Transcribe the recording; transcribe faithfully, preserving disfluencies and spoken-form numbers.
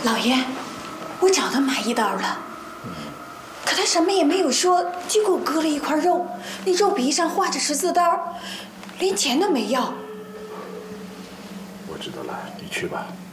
老爷，我找他买一刀了，可他什么也没有说，就给我割了一块肉，那肉皮上画着十字刀，连钱都没要。 我知道了，你去吧。